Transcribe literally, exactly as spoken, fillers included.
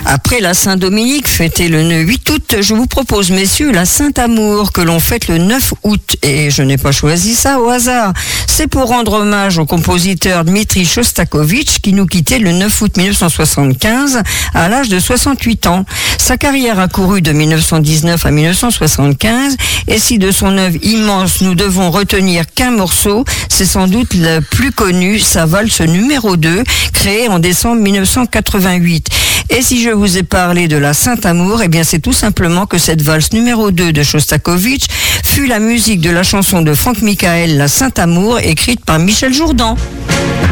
Après la Saint-Dominique, fêtée le huit août, je vous propose, messieurs, la Saint-Amour, que l'on fête le neuf août. Et je n'ai pas choisi ça au hasard. C'est pour rendre hommage au compositeur Dmitri Shostakovich, qui nous quittait le neuf août mille neuf cent soixante-quinze à l'âge de soixante-huit ans. Sa carrière a couru de mille neuf cent dix-neuf à mille neuf cent soixante-quinze, et si de son œuvre immense nous devons retenir qu'un morceau, c'est sans doute le plus connu, sa valse numéro deux, créée en décembre mille neuf cent quatre-vingt-huit. Et si je vous ai parlé de la Saint-Amour, eh bien c'est tout simplement que cette valse numéro deux de Shostakovich fut la musique de la chanson de Franck Michael, La Saint-Amour, écrite par Michel Jourdan.